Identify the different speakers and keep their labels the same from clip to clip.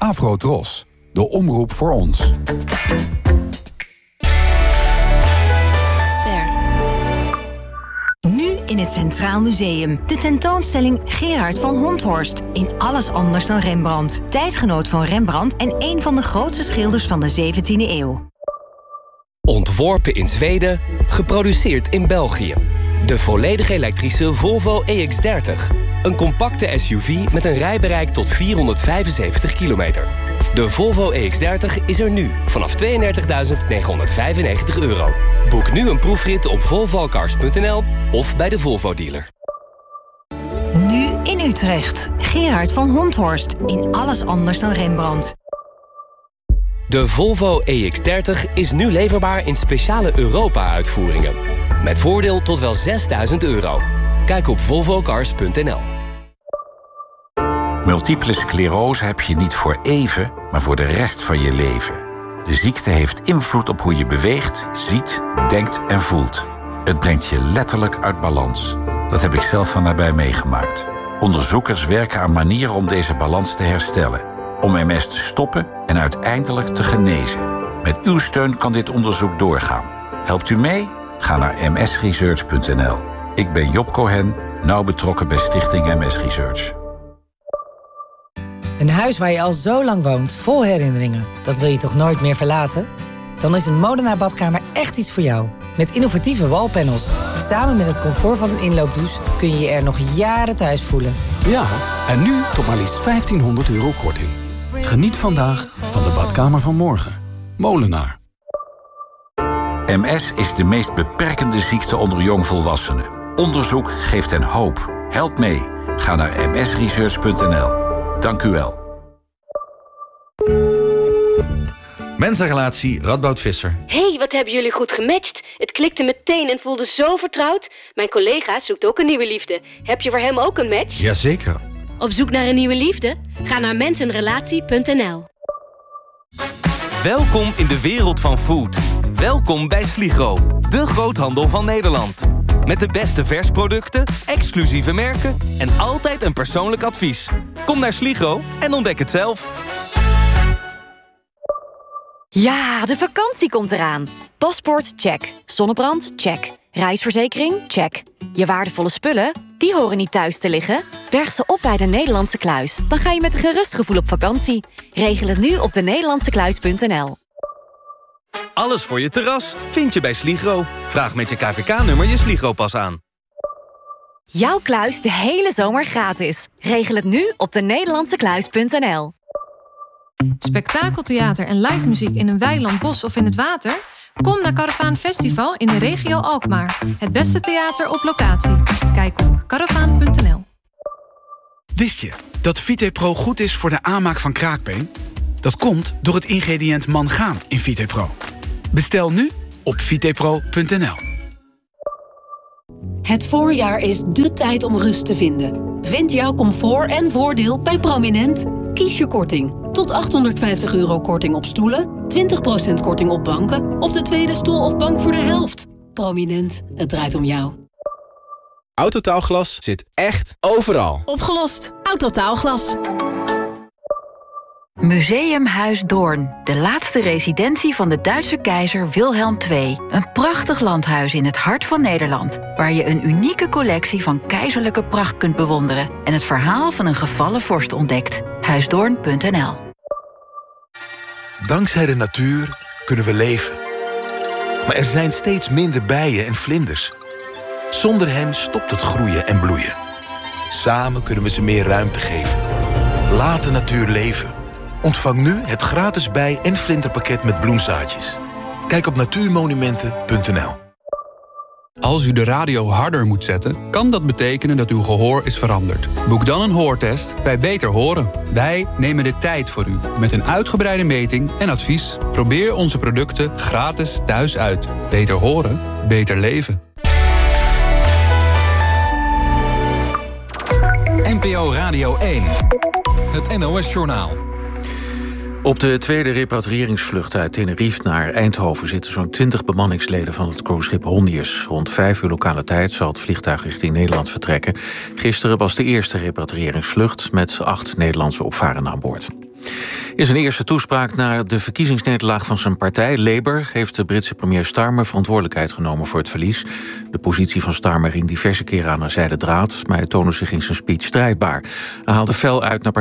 Speaker 1: Afro-Tros, de omroep voor ons.
Speaker 2: Nu in het Centraal Museum. De tentoonstelling Gerard van Honthorst. In alles anders dan Rembrandt. Tijdgenoot van Rembrandt en een van de grootste schilders van de 17e eeuw.
Speaker 3: Ontworpen in Zweden, geproduceerd in België. De volledig elektrische Volvo EX30. Een compacte SUV met een rijbereik tot 475 kilometer. De Volvo EX30 is er nu vanaf €32.995. Boek nu een proefrit op volvocars.nl of bij de Volvo-dealer.
Speaker 2: Nu in Utrecht. Gerard van Honthorst. In alles anders dan Rembrandt.
Speaker 3: De Volvo EX30 is nu leverbaar in speciale Europa-uitvoeringen. Met voordeel tot wel €6.000. Kijk op volvocars.nl.
Speaker 4: Multiple sclerose heb je niet voor even, maar voor de rest van je leven. De ziekte heeft invloed op hoe je beweegt, ziet, denkt en voelt. Het brengt je letterlijk uit balans. Dat heb ik zelf van nabij meegemaakt. Onderzoekers werken aan manieren om deze balans te herstellen. Om MS te stoppen en uiteindelijk te genezen. Met uw steun kan dit onderzoek doorgaan. Helpt u mee? Ga naar msresearch.nl. Ik ben Job Cohen, nauw betrokken bij Stichting MS Research.
Speaker 5: Een huis waar je al zo lang woont, vol herinneringen. Dat wil je toch nooit meer verlaten? Dan is een Molenaar badkamer echt iets voor jou. Met innovatieve wallpanels. Samen met het comfort van een inloopdouche kun je je er nog jaren thuis voelen.
Speaker 6: Ja, en nu tot maar liefst €1.500 korting. Geniet vandaag van de badkamer van morgen. Molenaar.
Speaker 4: MS is de meest beperkende ziekte onder jongvolwassenen. Onderzoek geeft hen hoop. Help mee. Ga naar msresearch.nl. Dank u wel.
Speaker 7: Mensenrelatie Radboud Visser.
Speaker 8: Hey, wat hebben jullie goed gematcht. Het klikte meteen en voelde zo vertrouwd. Mijn collega zoekt ook een nieuwe liefde. Heb je voor hem ook een match?
Speaker 7: Jazeker.
Speaker 8: Op zoek naar een nieuwe liefde? Ga naar mensenrelatie.nl.
Speaker 9: Welkom in de wereld van food. Welkom bij Sligro, de groothandel van Nederland. Met de beste versproducten, exclusieve merken en altijd een persoonlijk advies. Kom naar Sligro en ontdek het zelf.
Speaker 10: Ja, de vakantie komt eraan. Paspoort, check. Zonnebrand, check. Reisverzekering, check. Je waardevolle spullen, die horen niet thuis te liggen. Berg ze op bij de Nederlandse Kluis. Dan ga je met een gerust gevoel op vakantie. Regel het nu op denederlandsekluis.nl.
Speaker 9: Alles voor je terras vind je bij Sligro. Vraag met je KVK-nummer je Sligro-pas aan.
Speaker 10: Jouw kluis de hele zomer gratis. Regel het nu op denederlandsekluis.nl.
Speaker 11: Spektakeltheater en live muziek in een weiland, bos of in het water? Kom naar Caravaan Festival in de regio Alkmaar. Het beste theater op locatie. Kijk op caravaan.nl.
Speaker 12: Wist je dat VitePro goed is voor de aanmaak van kraakbeen? Dat komt door het ingrediënt mangaan in VitePro. Bestel nu op vitepro.nl.
Speaker 13: Het voorjaar is dé tijd om rust te vinden. Vind jouw comfort en voordeel bij Prominent. Kies je korting. Tot €850 korting op stoelen, 20% korting op banken of de tweede stoel of bank voor de helft. Prominent, het draait om jou.
Speaker 14: Autotaalglas zit echt overal.
Speaker 13: Opgelost. Autotaalglas.
Speaker 15: Museumhuis Doorn, de laatste residentie van de Duitse keizer Wilhelm II. Een prachtig landhuis in het hart van Nederland, waar je een unieke collectie van keizerlijke pracht kunt bewonderen en het verhaal van een gevallen vorst ontdekt. Huisdoorn.nl.
Speaker 16: Dankzij de natuur kunnen we leven. Maar er zijn steeds minder bijen en vlinders. Zonder hen stopt het groeien en bloeien. Samen kunnen we ze meer ruimte geven. Laat de natuur leven. Ontvang nu het gratis bij- en vlinderpakket met bloemzaadjes. Kijk op natuurmonumenten.nl.
Speaker 17: Als u de radio harder moet zetten, kan dat betekenen dat uw gehoor is veranderd. Boek dan een hoortest bij Beter Horen. Wij nemen de tijd voor u met een uitgebreide meting en advies. Probeer onze producten gratis thuis uit. Beter horen, beter leven.
Speaker 18: NPO Radio 1. Het NOS-journaal.
Speaker 4: Op de tweede repatriëringsvlucht uit Tenerife naar Eindhoven zitten zo'n 20 bemanningsleden van het cruiseschip Hondius. Rond 5 uur lokale tijd zal het vliegtuig richting Nederland vertrekken. Gisteren was de eerste repatriëringsvlucht met 8 Nederlandse opvarenden aan boord. In zijn eerste toespraak na de verkiezingsnederlaag van zijn partij, Labour, heeft de Britse premier Starmer verantwoordelijkheid genomen voor het verlies. De positie van Starmer ging diverse keren aan een zijden draad, maar hij toonde zich in zijn speech strijdbaar. Hij haalde fel uit naar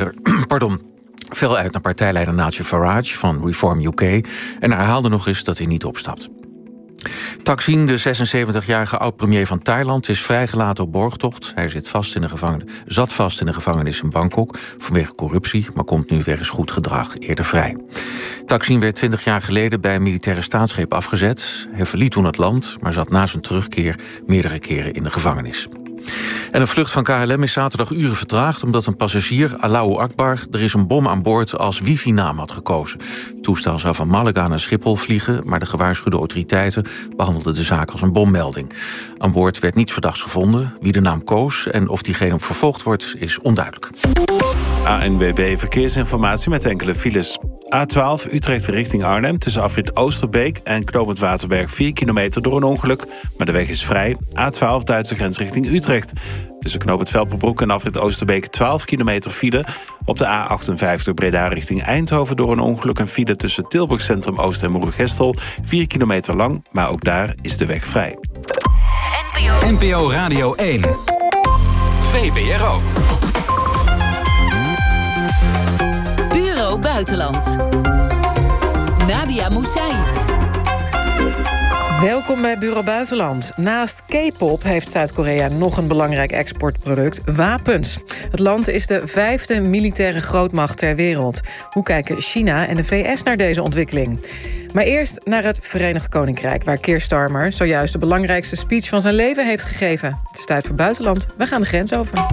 Speaker 4: partijleider Nigel Farage van Reform UK en herhaalde nog eens dat hij niet opstapt. Thaksin, de 76-jarige oud-premier van Thailand, is vrijgelaten op borgtocht. Hij zat vast in de gevangenis in Bangkok vanwege corruptie, maar komt nu wegens goed gedrag eerder vrij. Thaksin werd 20 jaar geleden bij een militaire staatsgreep afgezet. Hij verliet toen het land, maar zat na zijn terugkeer meerdere keren in de gevangenis. En een vlucht van KLM is zaterdag uren vertraagd omdat een passagier, Allahu Akbar, er is een bom aan boord als wifi-naam had gekozen. Het toestel zou van Malaga naar Schiphol vliegen, maar de gewaarschuwde autoriteiten behandelden de zaak als een bommelding. Aan boord werd niets verdachts gevonden. Wie de naam koos en of diegene op vervolgd wordt, is onduidelijk.
Speaker 7: ANWB Verkeersinformatie met enkele files. A12 Utrecht richting Arnhem tussen afrit Oosterbeek en knooppunt Waterberg 4 kilometer door een ongeluk, maar de weg is vrij. A12 Duitse grens richting Utrecht. Tussen knooppunt Velperbroek en afrit Oosterbeek 12 kilometer file. Op de A58 Breda richting Eindhoven door een ongeluk een file tussen Tilburg Centrum Oost en Moergestel 4 kilometer lang, maar ook daar is de weg vrij.
Speaker 18: NPO Radio 1. VPRO.
Speaker 13: Bureau Buitenland. Nadia Moussaïd.
Speaker 19: Welkom bij Bureau Buitenland. Naast K-pop heeft Zuid-Korea nog een belangrijk exportproduct: wapens. Het land is de 5e militaire grootmacht ter wereld. Hoe kijken China en de VS naar deze ontwikkeling? Maar eerst naar het Verenigd Koninkrijk, waar Keir Starmer zojuist de belangrijkste speech van zijn leven heeft gegeven. Het is tijd voor Buitenland. We gaan de grens over.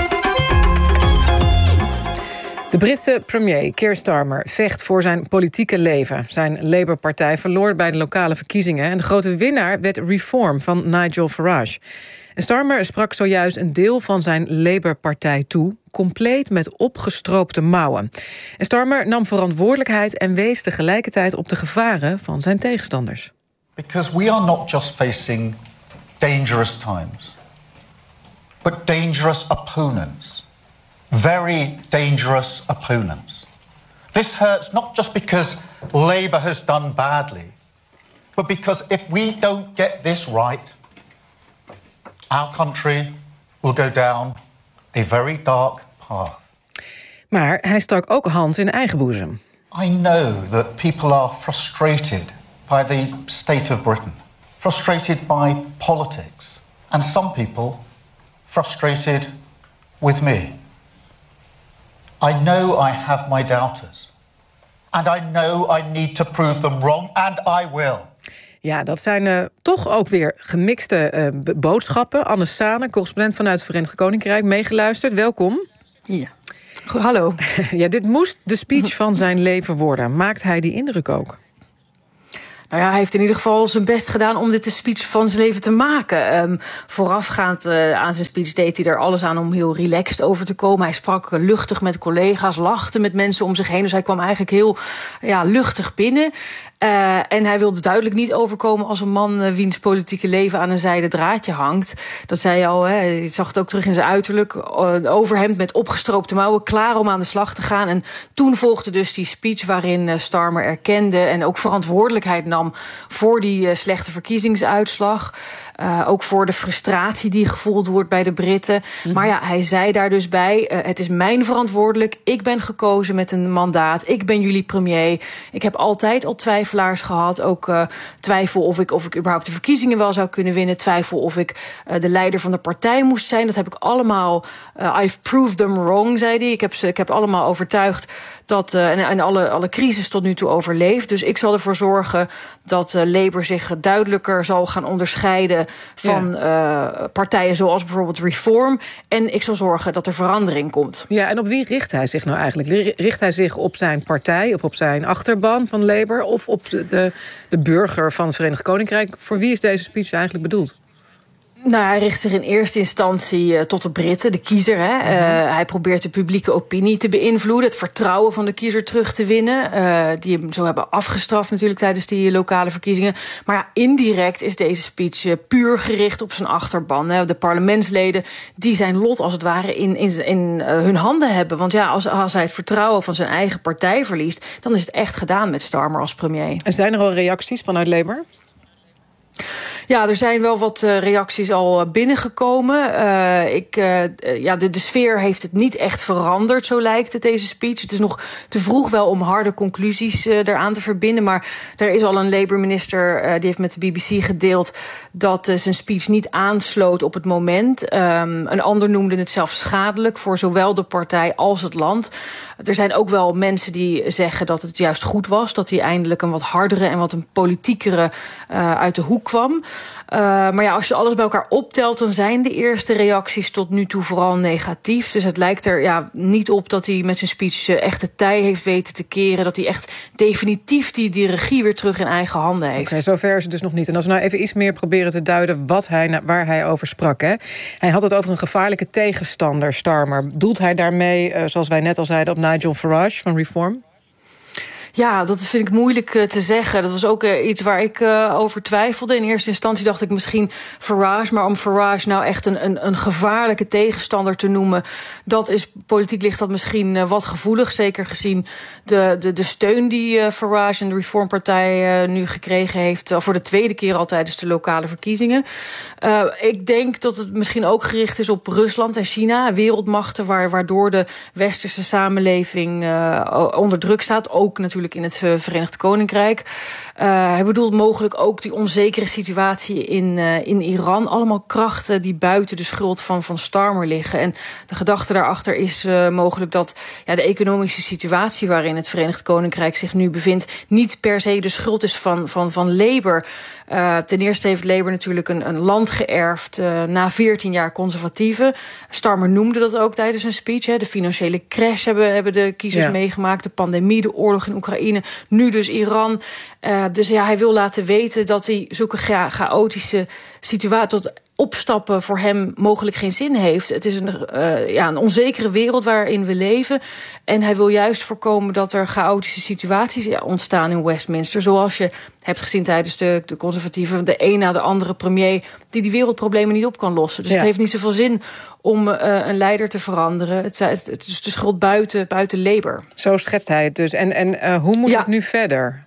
Speaker 19: De Britse premier Keir Starmer vecht voor zijn politieke leven. Zijn Labour-partij verloor bij de lokale verkiezingen en de grote winnaar werd Reform van Nigel Farage. En Starmer sprak zojuist een deel van zijn Labour-partij toe, compleet met opgestroopte mouwen. En Starmer nam verantwoordelijkheid en wees tegelijkertijd op de gevaren van zijn tegenstanders.
Speaker 20: Because we are not just facing dangerous times, but dangerous opponents. Very dangerous opponents. This hurts not just because Labour has done badly, but because if we don't get this right, our country will go down a very dark path.
Speaker 19: Maar hij stak ook hand in eigen boezem.
Speaker 20: I know that people are frustrated by the state of Britain, frustrated by politics, and some people frustrated with me. I know I have my doubters. And I know I need to prove them wrong, and I will.
Speaker 19: Ja, dat zijn toch ook weer gemixte boodschappen. Anne Sane, correspondent vanuit het Verenigd Koninkrijk, meegeluisterd. Welkom.
Speaker 21: Ja. Hallo.
Speaker 19: Ja, dit moest de speech van zijn leven worden. Maakt hij die indruk ook?
Speaker 21: Nou ja, hij heeft in ieder geval zijn best gedaan om dit de speech van zijn leven te maken. Voorafgaand aan zijn speech deed hij er alles aan om heel relaxed over te komen. Hij sprak luchtig met collega's, lachte met mensen om zich heen. Dus hij kwam eigenlijk heel luchtig binnen. En hij wilde duidelijk niet overkomen als een man wiens politieke leven aan een zijden draadje hangt. Dat zei hij al, je zag het ook terug in zijn uiterlijk. Overhemd met opgestroopte mouwen, klaar om aan de slag te gaan. En toen volgde dus die speech waarin Starmer erkende en ook verantwoordelijkheid nam voor die slechte verkiezingsuitslag. Ook voor de frustratie die gevoeld wordt bij de Britten. Mm-hmm. Maar ja, hij zei daar dus bij, het is mijn verantwoordelijk. Ik ben gekozen met een mandaat. Ik ben jullie premier. Ik heb altijd al twijfelaars gehad. Ook twijfel of ik überhaupt de verkiezingen wel zou kunnen winnen. Twijfel of ik de leider van de partij moest zijn. Dat heb ik allemaal, I've proved them wrong, zei hij. Ik heb allemaal overtuigd dat en alle crisis tot nu toe overleefd. Dus ik zal ervoor zorgen dat Labour zich duidelijker zal gaan onderscheiden van partijen zoals bijvoorbeeld Reform. En ik zal zorgen dat er verandering komt.
Speaker 19: Ja, en op wie richt hij zich nou eigenlijk? Richt hij zich op zijn partij of op zijn achterban van Labour of op de burger van het Verenigd Koninkrijk? Voor wie is deze speech eigenlijk bedoeld?
Speaker 21: Nou, hij richt zich in eerste instantie tot de Britten, de kiezer. Hè. Hij probeert de publieke opinie te beïnvloeden, het vertrouwen van de kiezer terug te winnen. Die hem zo hebben afgestraft natuurlijk tijdens die lokale verkiezingen. Maar ja, indirect is deze speech puur gericht op zijn achterban. Hè. De parlementsleden die zijn lot als het ware in hun handen hebben. Want ja, als hij het vertrouwen van zijn eigen partij verliest, dan is het echt gedaan met Starmer als premier.
Speaker 19: En zijn er al reacties vanuit Labour?
Speaker 21: Ja, er zijn wel wat reacties al binnengekomen. De sfeer heeft het niet echt veranderd, zo lijkt het, deze speech. Het is nog te vroeg wel om harde conclusies eraan te verbinden. Maar er is al een Labour-minister, die heeft met de BBC gedeeld dat zijn speech niet aansloot op het moment. Een ander noemde het zelfs schadelijk voor zowel de partij als het land. Er zijn ook wel mensen die zeggen dat het juist goed was, dat hij eindelijk een wat hardere en wat een politiekere uit de hoek kwam. Maar ja, als je alles bij elkaar optelt, dan zijn de eerste reacties tot nu toe vooral negatief. Dus het lijkt er niet op dat hij met zijn speech echt de tij heeft weten te keren. Dat hij echt definitief die regie weer terug in eigen handen heeft.
Speaker 19: Okay, zover is het dus nog niet. En als we nou even iets meer proberen te duiden waar hij over sprak. Hè? Hij had het over een gevaarlijke tegenstander, Starmer. Doelt hij daarmee, zoals wij net al zeiden, op Nigel Farage van Reform?
Speaker 21: Ja, dat vind ik moeilijk te zeggen. Dat was ook iets waar ik over twijfelde. In eerste instantie dacht ik misschien Farage. Maar om Farage nou echt een gevaarlijke tegenstander te noemen, dat is, politiek ligt dat misschien wat gevoelig. Zeker gezien de steun die Farage en de Reformpartij nu gekregen heeft, voor de tweede keer al tijdens de lokale verkiezingen. Ik denk dat het misschien ook gericht is op Rusland en China, wereldmachten waardoor de westerse samenleving onder druk staat. Ook natuurlijk in het Verenigd Koninkrijk. Hij bedoelt mogelijk ook die onzekere situatie in Iran. Allemaal krachten die buiten de schuld van Starmer liggen. En de gedachte daarachter is mogelijk dat de economische situatie waarin het Verenigd Koninkrijk zich nu bevindt niet per se de schuld is van Labour. Ten eerste heeft Labour natuurlijk een land geërfd na 14 jaar conservatieven. Starmer noemde dat ook tijdens een speech. Hè. De financiële crash hebben de kiezers meegemaakt. De pandemie, de oorlog in Oekraïne. Nu dus Iran. Dus ja, hij wil laten weten dat hij zulke chaotische situatie, tot opstappen voor hem mogelijk geen zin heeft. Het is een onzekere wereld waarin we leven. En hij wil juist voorkomen dat er chaotische situaties ontstaan in Westminster. Zoals je hebt gezien tijdens de conservatieven, de een na de andere premier die wereldproblemen niet op kan lossen. Dus het heeft niet zoveel zin om een leider te veranderen. Het is de schuld buiten Labour.
Speaker 19: Zo schetst hij het dus. En hoe moet het nu verder?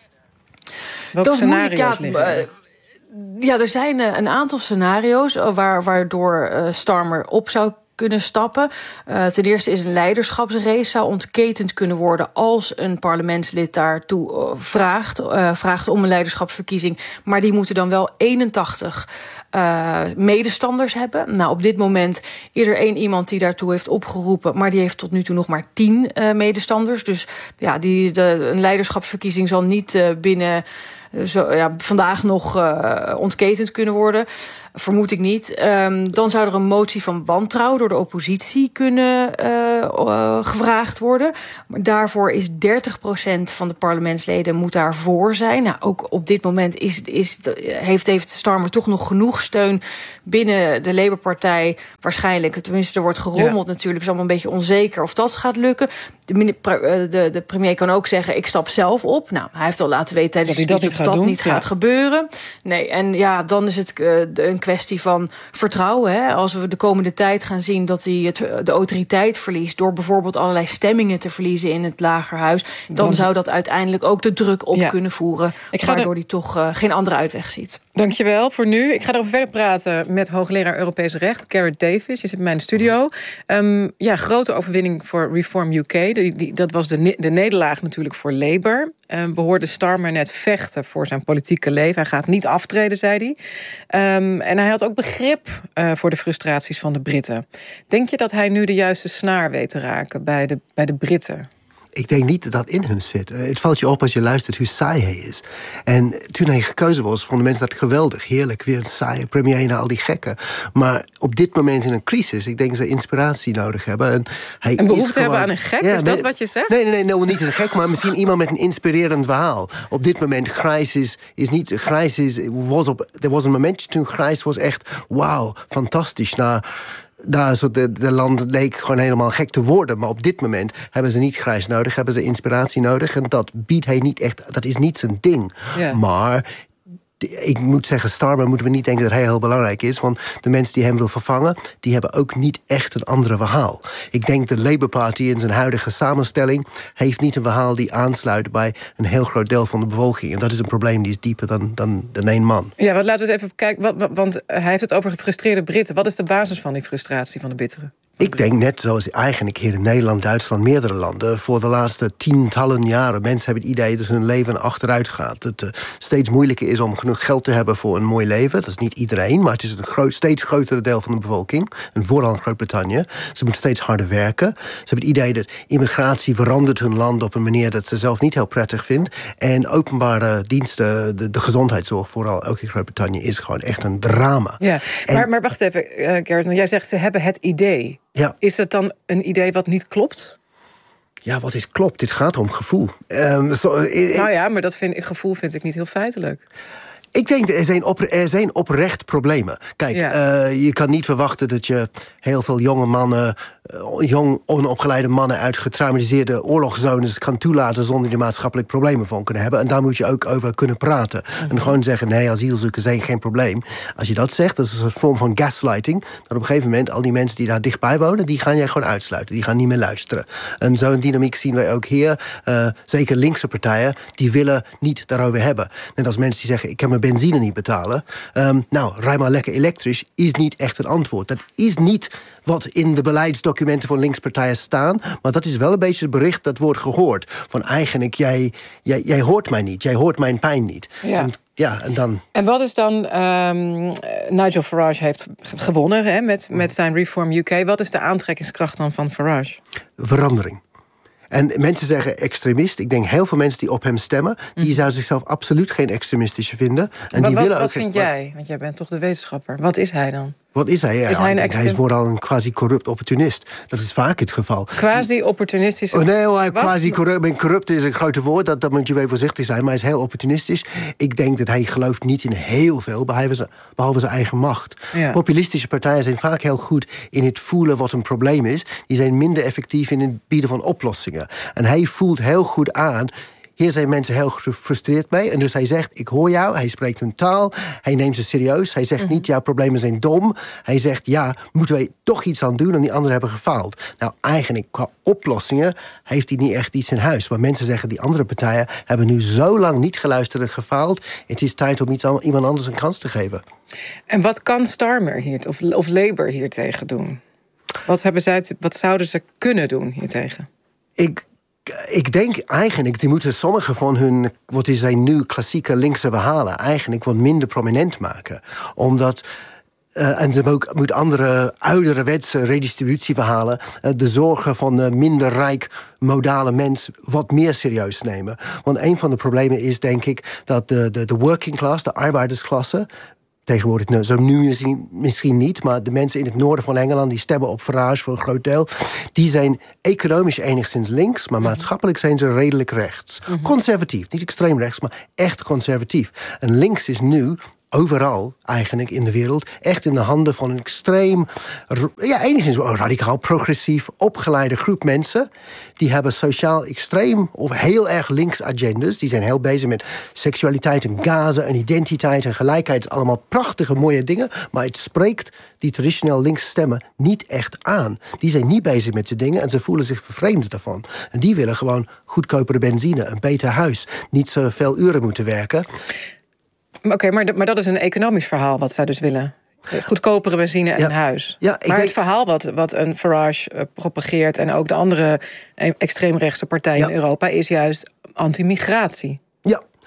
Speaker 19: Welke scenario's liggen?
Speaker 21: Ja, er zijn een aantal scenario's waardoor Starmer op zou kunnen stappen. Ten eerste is een leiderschapsrace zou ontketend kunnen worden als een parlementslid daartoe vraagt om een leiderschapsverkiezing. Maar die moeten dan wel 81 medestanders hebben. Nou, op dit moment is er iemand die daartoe heeft opgeroepen, maar die heeft tot nu toe nog maar 10 medestanders. Dus ja, een leiderschapsverkiezing zal niet binnen vandaag nog ontketend kunnen worden. Vermoed ik niet. Dan zou er een motie van wantrouwen door de oppositie kunnen gevraagd worden. Maar daarvoor is 30% van de parlementsleden moet daarvoor zijn. Nou, ook op dit moment heeft Starmer toch nog genoeg steun binnen de Labour-partij. Waarschijnlijk, tenminste er wordt gerommeld natuurlijk. Het is allemaal een beetje onzeker of dat gaat lukken. De premier kan ook zeggen, ik stap zelf op. Nou, hij heeft al laten weten tijdens de speech dat dat niet gaat gebeuren. Nee, en ja, dan is het een kwestie van vertrouwen. Hè? Als we de komende tijd gaan zien dat hij de autoriteit verliest door bijvoorbeeld allerlei stemmingen te verliezen in het Lagerhuis, dan zou dat uiteindelijk ook de druk op kunnen voeren, waardoor hij toch geen andere uitweg ziet.
Speaker 19: Dankjewel voor nu. Ik ga erover verder praten met hoogleraar Europees Recht, Gareth Davis. Je zit in mijn studio. Grote overwinning voor Reform UK. Dat was de nederlaag natuurlijk voor Labour. We hoorden Starmer net vechten voor zijn politieke leven. Hij gaat niet aftreden, zei hij. En hij had ook begrip voor de frustraties van de Britten. Denk je dat hij nu de juiste snaar weet te raken bij de Britten?
Speaker 1: Ik denk niet dat dat in hem zit. Het valt je op als je luistert hoe saai hij is. En toen hij gekozen was, vonden mensen dat geweldig. Heerlijk, weer een saaie premier na al die gekken. Maar op dit moment in een crisis, ik denk dat ze inspiratie nodig hebben. En hij
Speaker 19: een behoefte
Speaker 1: gewoon,
Speaker 19: hebben aan een gek? Is dat wat je zegt?
Speaker 1: Nee, niet een gek, maar misschien iemand met een inspirerend verhaal. Op dit moment, Grijs is niet... Grijs er was een momentje toen Grijs was echt... wauw, fantastisch. De land leek gewoon helemaal gek te worden. Maar op dit moment hebben ze niet Grijs nodig, hebben ze inspiratie nodig. En dat biedt hij niet echt, dat is niet zijn ding. Yeah. Maar ik moet zeggen, Starmer moeten we niet denken dat hij heel belangrijk is. Want de mensen die hem wil vervangen, die hebben ook niet echt een andere verhaal. Ik denk de Labour Party in zijn huidige samenstelling heeft niet een verhaal die aansluit bij een heel groot deel van de bevolking. En dat is een probleem die is dieper dan één man.
Speaker 19: Ja, maar laten we eens even kijken, want hij heeft het over gefrustreerde Britten. Wat is de basis van die frustratie van de Bitteren?
Speaker 1: Ik denk net zoals eigenlijk hier in Nederland, Duitsland, meerdere landen... voor de laatste tientallen jaren. Mensen hebben het idee dat hun leven achteruit gaat. Dat het steeds moeilijker is om genoeg geld te hebben voor een mooi leven. Dat is niet iedereen, maar het is een steeds grotere deel van de bevolking. En vooral in Groot-Brittannië. Ze moeten steeds harder werken. Ze hebben het idee dat immigratie verandert hun land op een manier dat ze zelf niet heel prettig vindt. En openbare diensten, de gezondheidszorg, vooral ook in Groot-Brittannië, is gewoon echt een drama.
Speaker 19: Ja, maar wacht even, Gerrit, want jij zegt ze hebben het idee.
Speaker 1: Ja.
Speaker 19: Is het dan een idee wat niet klopt?
Speaker 1: Ja, wat is klopt? Dit gaat om gevoel.
Speaker 19: Nou ja, maar gevoel vind ik niet heel feitelijk.
Speaker 1: Ik denk, er zijn oprecht problemen. Kijk, je kan niet verwachten dat je heel veel jonge mannen... jong, onopgeleide mannen uit getraumatiseerde oorlogszones kan toelaten zonder die maatschappelijk problemen van kunnen hebben. En daar moet je ook over kunnen praten. En gewoon zeggen, nee, asielzoekers zijn geen probleem. Als je dat zegt, dat is een vorm van gaslighting. Dan op een gegeven moment, al die mensen die daar dichtbij wonen, die gaan jij gewoon uitsluiten. Die gaan niet meer luisteren. En zo'n dynamiek zien wij ook hier. Zeker linkse partijen, die willen niet daarover hebben. Net als mensen die zeggen, ik kan mijn benzine niet betalen. Rij maar lekker elektrisch, is niet echt een antwoord. Dat is niet wat in de beleidsdocumenten van linkspartijen staan. Maar dat is wel een beetje het bericht dat wordt gehoord. Van eigenlijk, jij hoort mij niet. Jij hoort mijn pijn niet.
Speaker 19: Ja. En wat is dan... Nigel Farage heeft gewonnen met zijn Reform UK. Wat is de aantrekkingskracht dan van Farage?
Speaker 1: Verandering. En mensen zeggen extremist. Ik denk heel veel mensen die op hem stemmen, die zouden zichzelf absoluut geen extremistische vinden. En wat
Speaker 19: vind jij? Want jij bent toch de wetenschapper. Wat is hij dan?
Speaker 1: Wat is hij? Hij is vooral een quasi-corrupt opportunist. Dat is vaak het geval.
Speaker 19: Quasi-opportunistisch?
Speaker 1: Corrupt is een grote woord. Dat moet je weer voorzichtig zijn. Maar hij is heel opportunistisch. Ik denk dat hij gelooft niet in heel veel, behalve zijn eigen macht. Ja. Populistische partijen zijn vaak heel goed in het voelen wat een probleem is. Die zijn minder effectief in het bieden van oplossingen. En hij voelt heel goed aan, hier zijn mensen heel gefrustreerd mee. En dus hij zegt, ik hoor jou. Hij spreekt hun taal. Hij neemt ze serieus. Hij zegt niet, jouw problemen zijn dom. Hij zegt, ja, moeten wij toch iets aan doen? En die anderen hebben gefaald. Nou, eigenlijk, qua oplossingen heeft hij niet echt iets in huis. Maar mensen zeggen, die andere partijen hebben nu zo lang niet geluisterd en gefaald. Het is tijd om iemand anders een kans te geven.
Speaker 19: En wat kan Starmer hier, of Labour hier tegen doen? Wat zouden ze kunnen doen hiertegen?
Speaker 1: Ik denk eigenlijk, die moeten sommige van hun, wat is zijn nu klassieke linkse verhalen, eigenlijk wat minder prominent maken. Omdat, en ze moeten andere ouderwetse redistributieverhalen, de zorgen van de minder rijk modale mens wat meer serieus nemen. Want een van de problemen is, denk ik, dat de working class, de arbeidersklasse, tegenwoordig, zo nu misschien niet, maar de mensen in het noorden van Engeland die stemmen op Farage voor een groot deel, die zijn economisch enigszins links, maar maatschappelijk zijn ze redelijk rechts. Conservatief, niet extreem rechts, maar echt conservatief. En links is nu overal eigenlijk in de wereld echt in de handen van een extreem, enigszins radicaal progressief opgeleide groep mensen. Die hebben sociaal extreem of heel erg links agendas. Die zijn heel bezig met seksualiteit en gazen en identiteit en gelijkheid. Allemaal prachtige, mooie dingen. Maar het spreekt die traditioneel links stemmen niet echt aan. Die zijn niet bezig met die dingen en ze voelen zich vervreemd daarvan. En die willen gewoon goedkopere benzine, een beter huis, niet zoveel uren moeten werken.
Speaker 19: Oké, maar dat is een economisch verhaal wat zij dus willen. Goedkopere benzine en een huis. Ja, het verhaal wat een Farage propageert en ook de andere extreemrechtse partijen in Europa is juist anti-migratie.
Speaker 1: Ja.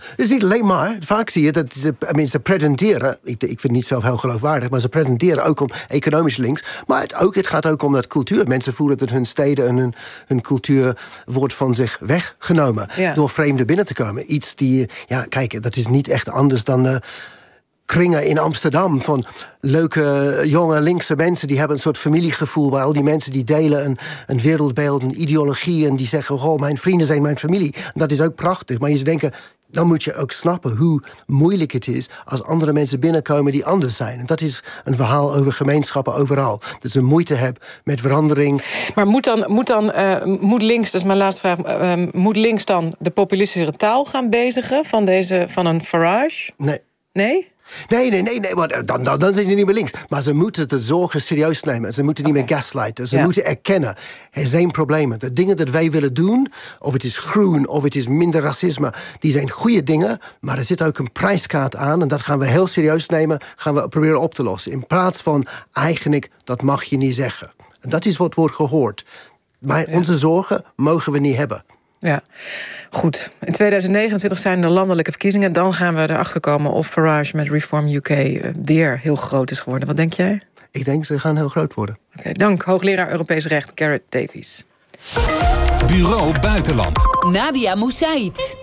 Speaker 1: Dus niet alleen maar. Vaak zie je dat ze presenteren. Ik vind het niet zelf heel geloofwaardig, maar ze presenteren ook om economisch links. Maar het gaat ook om dat cultuur. Mensen voelen dat hun steden en hun cultuur wordt van zich weggenomen. Ja. Door vreemden binnen te komen. Iets die, kijk, dat is niet echt anders dan de kringen in Amsterdam van leuke, jonge, linkse mensen. Die hebben een soort familiegevoel bij al die mensen die delen een wereldbeeld, een ideologie. En die zeggen, mijn vrienden zijn mijn familie. En dat is ook prachtig. Maar je zou denken, dan moet je ook snappen hoe moeilijk het is als andere mensen binnenkomen die anders zijn. En dat is een verhaal over gemeenschappen overal. Dat ze moeite hebben met verandering.
Speaker 19: Maar moet links, dat is mijn laatste vraag, moet links dan de populistische taal gaan bezigen van een Farage?
Speaker 1: Nee.
Speaker 19: Nee?
Speaker 1: Nee, maar dan zijn ze niet meer links. Maar ze moeten de zorgen serieus nemen. Ze moeten niet meer gaslighten. Ze moeten erkennen, er zijn problemen. De dingen dat wij willen doen, of het is groen, of het is minder racisme, die zijn goede dingen, maar er zit ook een prijskaart aan. En dat gaan we heel serieus nemen, gaan we proberen op te lossen. In plaats van, eigenlijk, dat mag je niet zeggen. En dat is wat wordt gehoord. Maar onze zorgen mogen we niet hebben.
Speaker 19: Ja, goed. In 2029 zijn er landelijke verkiezingen. Dan gaan we erachter komen of Farage met Reform UK weer heel groot is geworden. Wat denk jij?
Speaker 1: Ik denk ze gaan heel groot worden.
Speaker 19: Oké, dank. Hoogleraar Europees Recht, Garrett Davies.
Speaker 18: Bureau Buitenland.
Speaker 2: Nadia Moussaïd.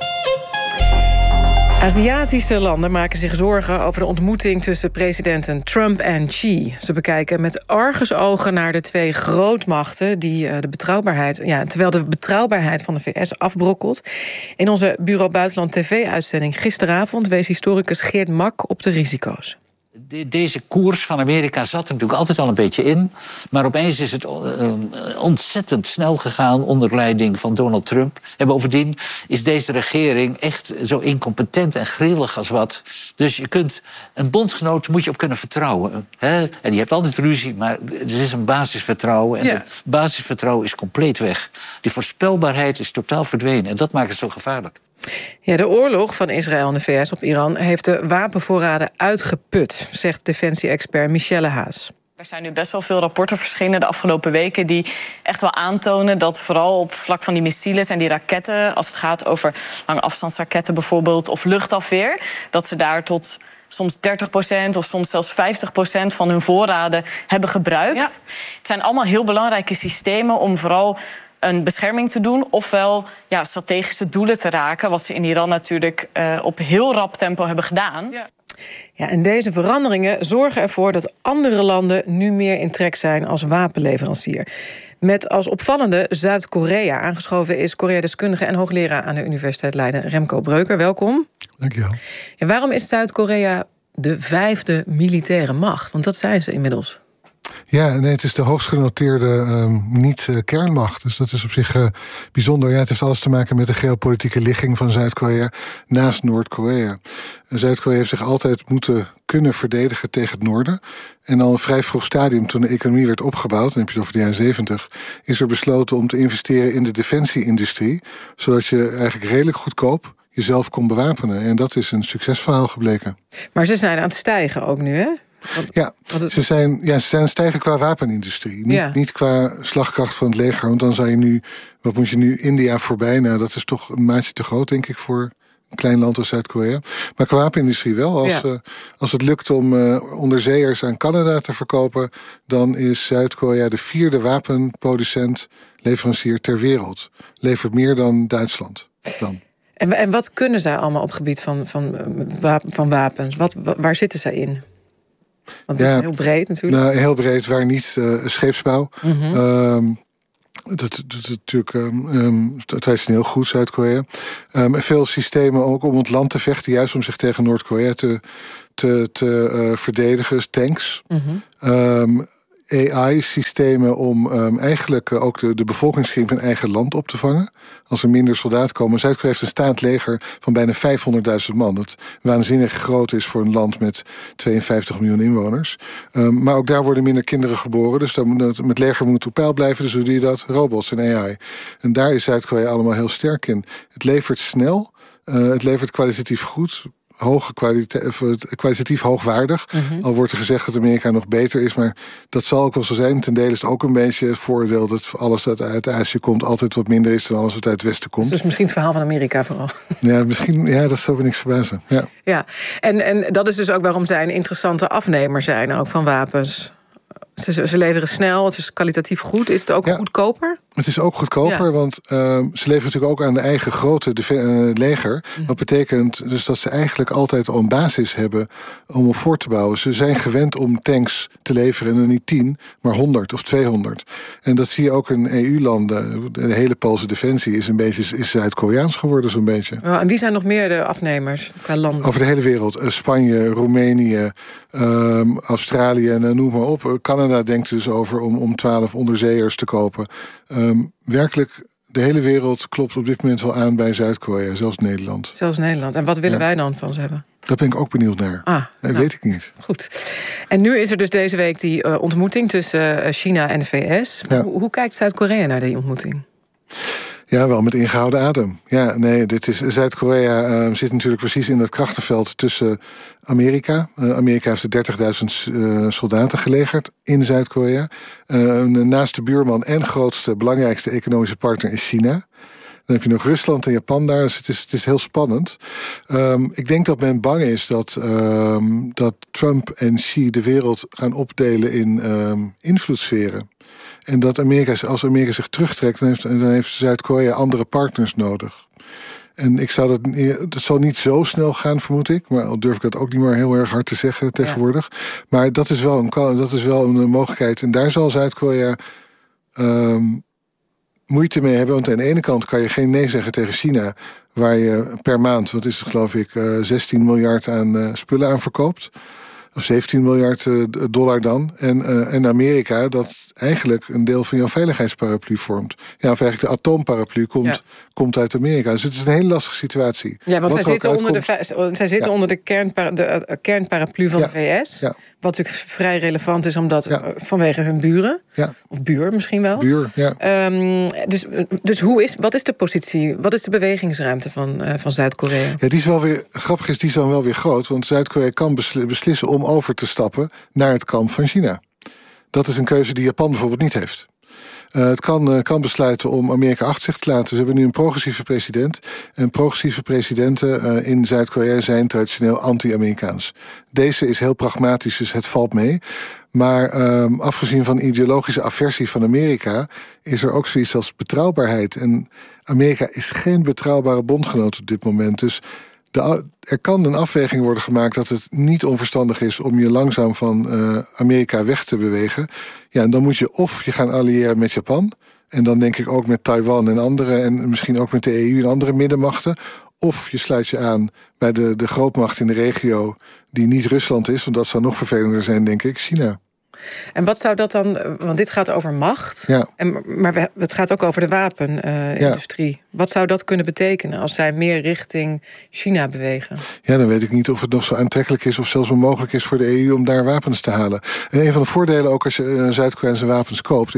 Speaker 19: Aziatische landen maken zich zorgen over de ontmoeting tussen presidenten Trump en Xi. Ze bekijken met argusogen naar de twee grootmachten die de betrouwbaarheid, terwijl de betrouwbaarheid van de VS afbrokkelt. In onze Bureau Buitenland TV-uitzending gisteravond wees historicus Geert Mak op de risico's.
Speaker 22: Deze koers van Amerika zat er natuurlijk altijd al een beetje in. Maar opeens is het ontzettend snel gegaan onder leiding van Donald Trump. En bovendien is deze regering echt zo incompetent en grillig als wat. Dus je kunt een bondgenoot moet je op kunnen vertrouwen. Hè? En je hebt altijd ruzie, maar er is een basisvertrouwen. En dat basisvertrouwen is compleet weg. Die voorspelbaarheid is totaal verdwenen. En dat maakt het zo gevaarlijk.
Speaker 19: Ja, de oorlog van Israël en de VS op Iran heeft de wapenvoorraden uitgeput, zegt defensie-expert Michelle Haas.
Speaker 23: Er zijn nu best wel veel rapporten verschenen de afgelopen weken die echt wel aantonen dat vooral op vlak van die missiles en die raketten, als het gaat over lange afstandsraketten bijvoorbeeld of luchtafweer, dat ze daar tot soms 30% of soms zelfs 50% van hun voorraden hebben gebruikt. Ja. Het zijn allemaal heel belangrijke systemen om vooral een bescherming te doen, ofwel strategische doelen te raken, wat ze in Iran natuurlijk op heel rap tempo hebben gedaan.
Speaker 19: Ja, en deze veranderingen zorgen ervoor dat andere landen nu meer in trek zijn als wapenleverancier. Met als opvallende Zuid-Korea. Aangeschoven is Korea-deskundige en hoogleraar aan de Universiteit Leiden, Remco Breuker. Welkom.
Speaker 24: Dank je wel.
Speaker 19: En waarom is Zuid-Korea de 5e militaire macht? Want dat zijn ze inmiddels.
Speaker 24: Ja, nee, het is de hoogst genoteerde niet-kernmacht. Dus dat is op zich bijzonder. Ja, het heeft alles te maken met de geopolitieke ligging van Zuid-Korea naast Noord-Korea. Zuid-Korea heeft zich altijd moeten kunnen verdedigen tegen het noorden. En al een vrij vroeg stadium, toen de economie werd opgebouwd, dan heb je het over de jaren 70, is er besloten om te investeren in de defensie-industrie, zodat je eigenlijk redelijk goedkoop jezelf kon bewapenen. En dat is een succesverhaal gebleken.
Speaker 19: Maar ze zijn aan het stijgen ook nu, hè?
Speaker 24: Ze zijn aan het stijgen qua wapenindustrie. Niet qua slagkracht van het leger. Want dan zou je nu, wat moet je nu, India voorbij? Nou, dat is toch een maatje te groot, denk ik, voor een klein land als Zuid-Korea. Maar qua wapenindustrie wel. Als het lukt om onderzeeërs aan Canada te verkopen, dan is Zuid-Korea de 4e wapenproducent, leverancier ter wereld. Levert meer dan Duitsland dan.
Speaker 19: En wat kunnen zij allemaal op het gebied van wapens? Waar zitten zij in? Want het is heel breed natuurlijk.
Speaker 24: Nou, heel breed, waar niet scheepsbouw. Mm-hmm. Dat is natuurlijk traditioneel goed, Zuid-Korea. Veel systemen ook om het land te vechten, juist om zich tegen Noord-Korea te verdedigen. Tanks. Mm-hmm. AI-systemen om eigenlijk ook de bevolkingskring van eigen land op te vangen. Als er minder soldaten komen. Zuid-Korea heeft een staand leger van bijna 500.000 man. Dat waanzinnig groot is voor een land met 52 miljoen inwoners. Maar ook daar worden minder kinderen geboren. Dus het leger moet op peil blijven. Dus hoe doe je dat? Robots en AI. En daar is Zuid-Korea allemaal heel sterk in. Het levert snel. Het levert kwalitatief goed. kwalitatief hoogwaardig. Al wordt er gezegd dat Amerika nog beter is, maar dat zal ook wel zo zijn. Ten dele is het ook een beetje het voordeel dat alles dat uit Azië komt altijd wat minder is dan alles wat uit het Westen komt.
Speaker 19: Dus misschien het verhaal van Amerika vooral.
Speaker 24: Ja, misschien, dat zou me niks verbazen.
Speaker 19: Ja. En dat is dus ook waarom zij een interessante afnemer zijn ook van wapens. Ze leveren snel, het is kwalitatief goed. Is het ook goedkoper?
Speaker 24: Het is ook goedkoper, want ze leveren natuurlijk ook aan de eigen grote leger. Dat betekent dus dat ze eigenlijk altijd al een basis hebben om op voor te bouwen. Ze zijn gewend om tanks te leveren, en niet 10, maar 100 of 200. En dat zie je ook in EU-landen. De hele Poolse defensie is Zuid-Koreaans geworden, zo'n beetje.
Speaker 19: En wie zijn nog meer de afnemers qua landen?
Speaker 24: Over de hele wereld. Spanje, Roemenië, Australië en noem maar op. Canada denkt dus over om 12 onderzeeërs te kopen. Werkelijk, de hele wereld klopt op dit moment wel aan bij Zuid-Korea, zelfs Nederland.
Speaker 19: Zelfs Nederland. En wat willen wij dan van ze hebben?
Speaker 24: Daar ben ik ook benieuwd naar. Weet ik niet.
Speaker 19: Goed. En nu is er dus deze week die ontmoeting tussen China en de VS. Ja. Hoe kijkt Zuid-Korea naar die ontmoeting?
Speaker 24: Ja, wel met ingehouden adem. Zuid-Korea zit natuurlijk precies in dat krachtenveld tussen Amerika. Amerika heeft de 30.000 soldaten gelegerd in Zuid-Korea. Naast de buurman en grootste, belangrijkste economische partner is China. Dan heb je nog Rusland en Japan daar, dus het is heel spannend. Ik denk dat men bang is dat Trump en Xi de wereld gaan opdelen in invloedssferen. En dat als Amerika zich terugtrekt, dan heeft Zuid-Korea andere partners nodig. En dat zal niet zo snel gaan, vermoed ik. Maar al durf ik dat ook niet meer heel erg hard te zeggen tegenwoordig. Ja. Maar dat is wel een mogelijkheid. En daar zal Zuid-Korea moeite mee hebben. Want aan de ene kant kan je geen nee zeggen tegen China, waar je per maand, wat is het geloof ik, 16 miljard aan spullen aan verkoopt. Of 17 miljard dollar dan. En Amerika, dat eigenlijk een deel van jouw veiligheidsparaplu vormt. Ja, of eigenlijk de atoomparaplu komt uit Amerika. Dus het is een hele lastige situatie.
Speaker 19: Ja, want zij zitten onder de kernparaplu van de VS. Ja. Wat natuurlijk vrij relevant is, omdat vanwege hun buren. Ja. Of buur misschien wel. Dus wat is de positie, wat is de bewegingsruimte van Zuid-Korea?
Speaker 24: Ja, die is wel weer, grappig is, die is dan wel weer groot. Want Zuid-Korea kan beslissen om over te stappen naar het kamp van China. Dat is een keuze die Japan bijvoorbeeld niet heeft. Het kan besluiten om Amerika achter zich te laten. Ze hebben nu een progressieve president. En progressieve presidenten in Zuid-Korea zijn traditioneel anti-Amerikaans. Deze is heel pragmatisch, dus het valt mee. Maar afgezien van ideologische aversie van Amerika, is er ook zoiets als betrouwbaarheid. En Amerika is geen betrouwbare bondgenoot op dit moment. Dus er kan een afweging worden gemaakt dat het niet onverstandig is om je langzaam van Amerika weg te bewegen. Ja, en dan moet je gaan alliëren met Japan. En dan denk ik ook met Taiwan en andere, en misschien ook met de EU en andere middenmachten. Of je sluit je aan bij de grootmacht in de regio die niet Rusland is, want dat zou nog vervelender zijn, denk ik, China.
Speaker 19: En wat zou dat dan, want dit gaat over macht, maar het gaat ook over de wapenindustrie. Wat zou dat kunnen betekenen als zij meer richting China bewegen? Ja,
Speaker 24: dan weet ik niet of het nog zo aantrekkelijk is of zelfs onmogelijk is voor de EU om daar wapens te halen. En een van de voordelen ook als je Zuid-Koreaanse wapens koopt,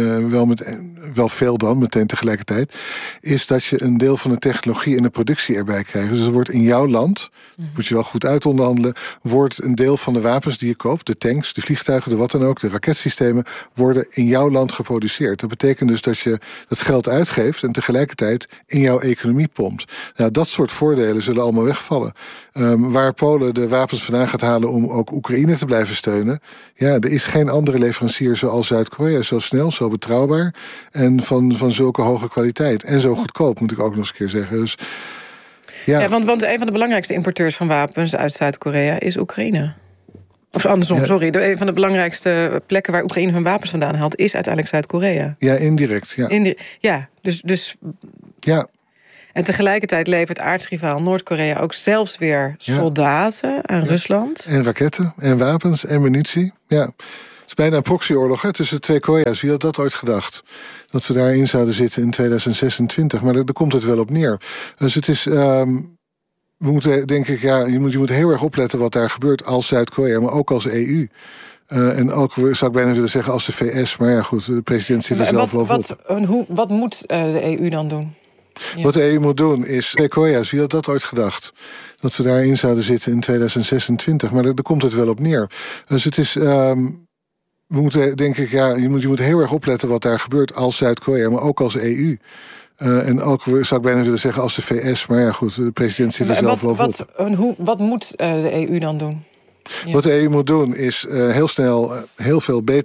Speaker 24: wel veel dan, meteen tegelijkertijd, is dat je een deel van de technologie en de productie erbij krijgt. Dus er wordt in jouw land, moet je wel goed uitonderhandelen, wordt een deel van de wapens die je koopt, de tanks, de vliegtuigen, de wat dan ook, de raketsystemen, worden in jouw land geproduceerd. Dat betekent dus dat je dat geld uitgeeft en tegelijkertijd in jouw economie pompt. Nou, dat soort voordelen zullen allemaal wegvallen. Waar Polen de wapens vandaan gaat halen om ook Oekraïne te blijven steunen, ja, er is geen andere leverancier zoals Zuid-Korea, zo snel, zo betrouwbaar en van zulke hoge kwaliteit. En zo goedkoop, moet ik ook nog eens een keer zeggen. Dus
Speaker 19: ja, want een van de belangrijkste importeurs van wapens uit Zuid-Korea is Oekraïne. Of andersom, sorry. Een van de belangrijkste plekken waar Oekraïne hun wapens vandaan haalt is uiteindelijk Zuid-Korea.
Speaker 24: Ja, indirect. Ja,
Speaker 19: dus ja. En tegelijkertijd levert aardsrivaal Noord-Korea ook zelfs weer soldaten aan Rusland.
Speaker 24: En raketten, en wapens, en munitie. Ja. Het is bijna een proxyoorlog tussen de twee Korea's. Wie had dat ooit gedacht? Dat we daarin zouden zitten in 2026. Maar daar komt het wel op neer. Dus het is we moeten, denk ik, je moet heel erg opletten wat daar gebeurt als Zuid-Korea, maar ook als EU. En ook, zou ik bijna willen zeggen, als de VS. Maar ja, goed, de president zit er zelf wel op.
Speaker 19: Wat moet de EU dan doen? Ja.
Speaker 24: Wat de EU moet doen is... Korea's, wie had dat ooit gedacht? Dat we daarin zouden zitten in 2026. Maar daar komt het wel op neer. Dus het is... we moeten, denk ik, je moet heel erg opletten wat daar gebeurt als Zuid-Korea, maar ook als EU. En ook, zou ik bijna willen zeggen, als de VS. Maar ja, goed, de president zit er zelf wel op.
Speaker 19: Wat moet de EU dan doen? Ja.
Speaker 24: Wat de EU moet doen is heel snel heel veel beter